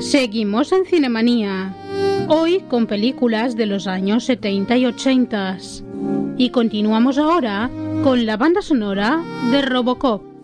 Seguimos en Cinemanía, hoy con películas de los años 70 y 80. Y continuamos ahora con la banda sonora de Robocop.